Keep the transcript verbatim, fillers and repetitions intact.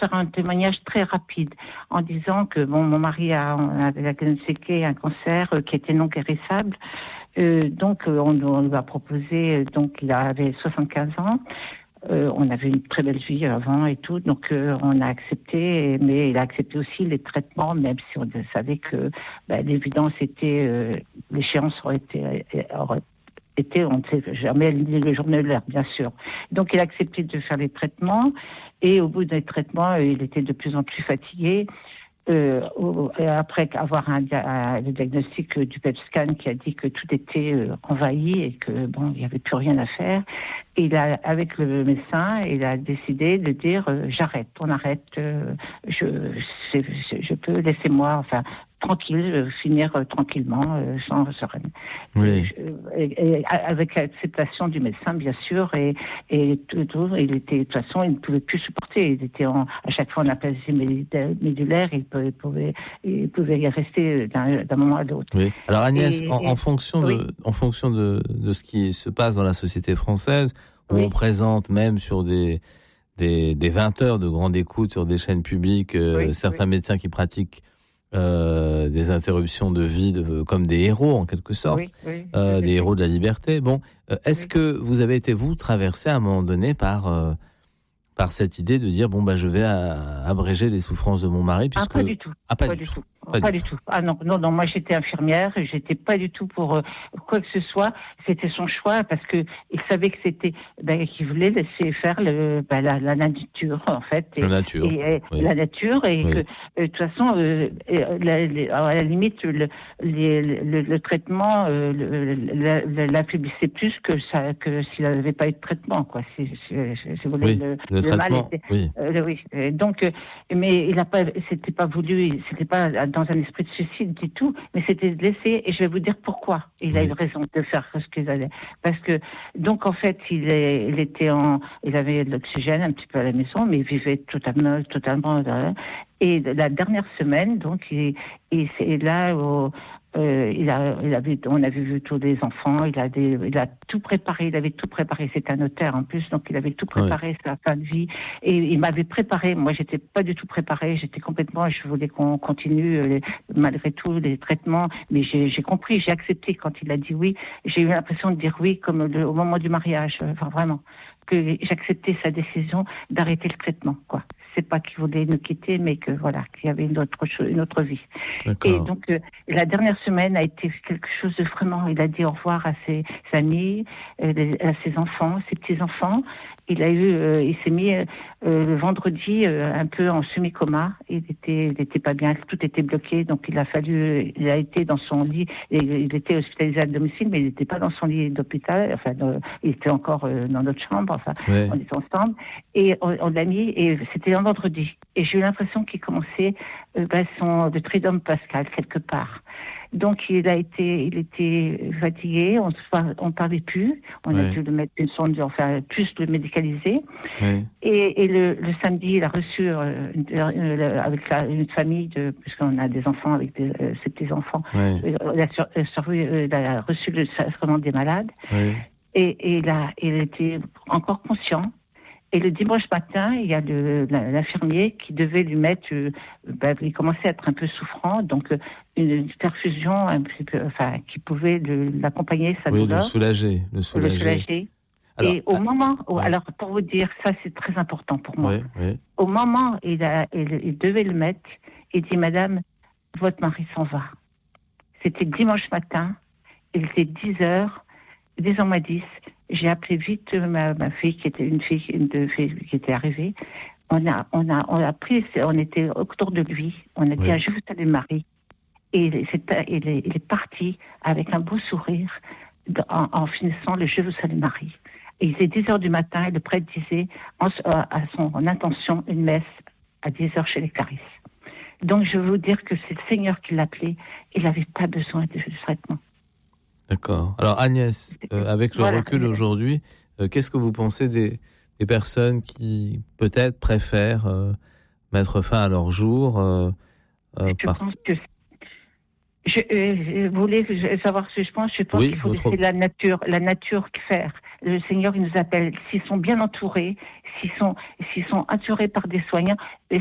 faire un témoignage très rapide en disant que bon, mon mari a, a diagnostiqué un cancer euh, qui était non guérissable. Euh, donc, euh, on, on lui a proposé, euh, donc il avait soixante-quinze ans. Euh, on avait une très belle vie avant et tout, donc euh, on a accepté, mais il a accepté aussi les traitements, même si on savait que bah, l'évidence était, euh, l'échéance aurait été, aurait été, on ne sait jamais le jour de l'heure, bien sûr. Donc il a accepté de faire les traitements, et au bout des traitements, il était de plus en plus fatigué. Euh, après avoir un, un, le diagnostic du P E T scan qui a dit que tout était euh, envahi et que bon, il n'y avait plus rien à faire, et il a, avec le médecin, il a décidé de dire euh, j'arrête, on arrête, euh, je, je, je peux, laissez-moi, enfin tranquille, euh, finir euh, tranquillement, euh, sans sereine. Oui. Et, et, et avec l'acceptation du médecin, bien sûr, et, et tout, tout, il était, de toute façon, il ne pouvait plus supporter. Il était en, à chaque fois en aplasie médulaire, il pouvait, il pouvait, il pouvait y rester d'un, d'un moment à l'autre. Oui. Alors Agnès, et, en, et, en fonction, oui. de, en fonction de, de ce qui se passe dans la société française, où oui. on présente même sur des, des, des vingt heures de grande écoute sur des chaînes publiques, euh, oui, certains oui. médecins qui pratiquent Euh, des interruptions de vie de, comme des héros en quelque sorte, oui, oui, euh, oui, des oui. héros de la liberté. Bon, euh, est-ce oui. que vous avez été vous traversé à un moment donné par euh, par cette idée de dire bon bah je vais à, abréger les souffrances de mon mari puisque Ah, pas du tout. ah pas, Pas du du tout. tout. Pas, Pas du du tout. tout. Ah non, non, non, moi j'étais infirmière, et j'étais pas du tout pour euh, quoi que ce soit. C'était son choix parce que il savait que c'était, ben, qu'il voulait laisser faire le, ben, la, la nature en fait, et, La nature. et, et Oui. la nature, et Oui. que euh, de toute façon, euh, la, la, à la limite, le, les, le, le traitement euh, le, l'affaiblissait plus que ça, que s'il n'avait pas eu de traitement, quoi. Si, si, si, si vous voulez, Oui. le, Le, le mal traitement. était, Oui. euh, oui. Donc, euh, mais il n'a pas, c'était pas voulu, c'était pas dans un esprit de suicide du tout, mais c'était de laisser, et je vais vous dire pourquoi il a Oui. eu raison de faire ce qu'il allait. Parce que, donc en fait, il, est, il était en, il avait de l'oxygène un petit peu à la maison, mais il vivait totalement, totalement, et la dernière semaine, donc, il, il c'est là où, euh, il a, il avait, on avait vu tous les enfants, il a, des, il a tout préparé, il avait tout préparé, c'est un notaire en plus, donc il avait tout préparé, oui. Sa fin de vie, et il m'avait préparé, moi j'étais pas du tout préparée, j'étais complètement, je voulais qu'on continue, les, malgré tout, les traitements, mais j'ai, j'ai compris, j'ai accepté quand il a dit oui, j'ai eu l'impression de dire oui, comme le, au moment du mariage, enfin vraiment, que j'acceptais sa décision d'arrêter le traitement, quoi. C'est pas qu'il voulait nous quitter, mais que voilà, qu'il y avait une autre chose, une autre vie. D'accord. Et donc euh, la dernière semaine a été quelque chose de vraiment. Il a dit au revoir à ses amis, euh, à ses enfants, ses petits enfants. Il a eu, euh, il s'est mis euh, le vendredi euh, un peu en semi-coma. Il était, il était pas bien, tout était bloqué. Donc il a fallu, il a été dans son lit. Il, il était hospitalisé à domicile, mais il n'était pas dans son lit d'hôpital. Enfin, euh, il était encore euh, dans notre chambre. Enfin, ouais. On était ensemble. Et on, on l'a mis. Et c'était un vendredi. Et j'ai eu l'impression qu'il commençait euh, ben, son de Triduum Pascal quelque part. Donc il a été, il était fatigué, on ne parlait plus, on ouais. a dû le mettre une sonde, enfin plus le médicaliser. Ouais. Et, et le, le samedi, il a reçu euh, une, une, avec la, une famille de, puisqu'on a des enfants avec des, euh, ses petits enfants, ouais. il, a sur, il a reçu le sacrement des malades. Ouais. Et, et là, il était encore conscient. Et le dimanche matin, il y a le, l'infirmier qui devait lui mettre, euh, ben, il commençait à être un peu souffrant, donc euh, une perfusion un petit peu, enfin, qui pouvait le, l'accompagner, sa oui, douleur. Le soulager, le soulager. Le soulager. Alors, et au ah, moment, où, ouais. alors pour vous dire, ça c'est très important pour moi. Ouais, ouais. Au moment où il, a, il, il devait le mettre, il dit, Madame, votre mari s'en va. C'était dimanche matin, il était dix heures, dix heures moins dix. J'ai appelé vite ma, ma fille, qui était une fille, une de fille qui était arrivée. On a, on a, on a pris, on était autour de lui. On a dit, oui. à Je vous salue Marie. Et il, c'est, il, est, il est parti avec un beau sourire en, en finissant le Je vous salue Marie. Et il était dix heures du matin et le prêtre disait en, à son en intention une messe à dix heures chez les Carisses. Donc je veux vous dire que c'est le Seigneur qui l'appelait. Il n'avait pas besoin de, de traitement. D'accord. Alors Agnès, euh, avec le voilà. recul aujourd'hui, euh, qu'est-ce que vous pensez des, des personnes qui peut-être préfèrent euh, mettre fin à leur jour euh, euh, Je par... pense que je, euh, vous voulez savoir ce que je pense Je pense oui, qu'il faut votre... laisser la nature, la nature faire. le Seigneur il nous appelle, s'ils sont bien entourés, s'ils sont, s'ils sont entourés par des soignants,